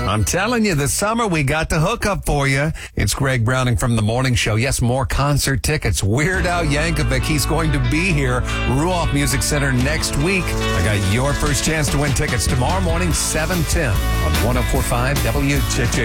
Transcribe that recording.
I'm telling you, this summer we got the hookup for you. It's Greg Browning from The Morning Show. Yes, more concert tickets. Weird Al Yankovic, he's going to be here. Ruoff Music Center next week. I got your first chance to win tickets tomorrow morning, 7:10 on 104.5 WCHA.